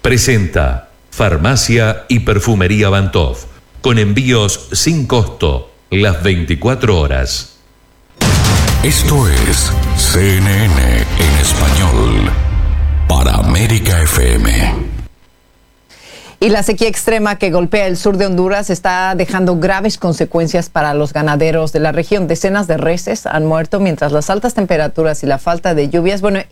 presenta Farmacia y Perfumería Bantov, con envíos sin costo las 24 horas. Esto es CNN en español para América FM. Y la sequía extrema que golpea el sur de Honduras está dejando graves consecuencias para los ganaderos de la región. Decenas de reses han muerto mientras las altas temperaturas y la falta de lluvias,